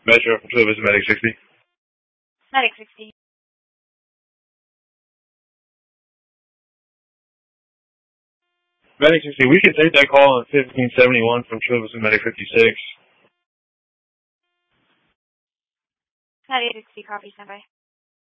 Metro from Chula Vista Medic 60. Medic 60. Medic 60, we can take that call on 1571 from Chula Vista Medic 56. Medic 60, copy, standby.